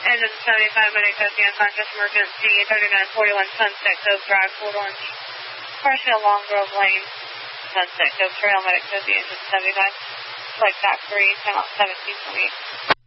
Engine 75, medic code, unconscious emergency, 3941 Sunset Cove Drive, Fort Orange. Partial Long Grove Lane, Sunset Cove Trail, medic code, engine 75. Flight back 3, time out 1728.